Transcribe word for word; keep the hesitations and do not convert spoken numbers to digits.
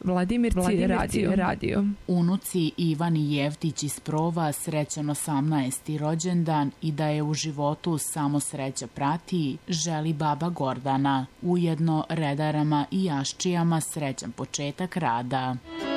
Vladimirci radio. radio. Unuci Ivan i Jevtić iz Prova srećan osamnaesti rođendan i da je u životu samo sreća prati, želi baba Gordana. Ujedno redarama i jaščijama srećan početak rada.